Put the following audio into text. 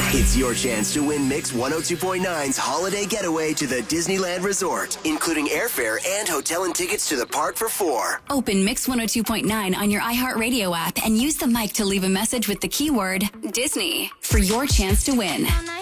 It's your chance to win Mix 102.9's holiday getaway to the Disneyland Resort, including airfare and hotel and tickets to the park for 4. Open Mix 102.9 on your iHeartRadio app and use the mic to leave a message with the keyword Disney for your chance to win.